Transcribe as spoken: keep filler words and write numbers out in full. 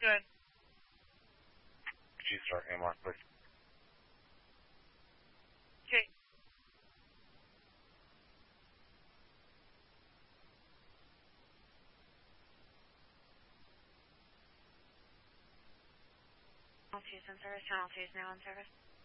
Good. Could you start A M R, please? Okay. Channel two is in service. Channel two is now in service.